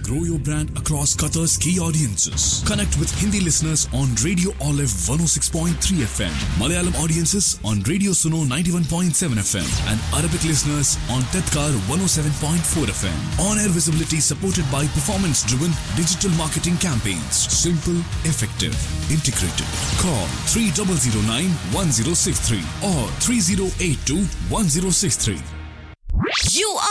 Grow your brand across Qatar's key audiences. Connect with Hindi listeners on Radio Olive 106.3 FM, Malayalam audiences on Radio Suno 91.7 FM, and Arabic listeners on Tedkar 107.4 FM. On-air visibility supported by performance-driven digital marketing campaigns. Simple, effective, integrated. Call 3009-1063 or 3082-1063. You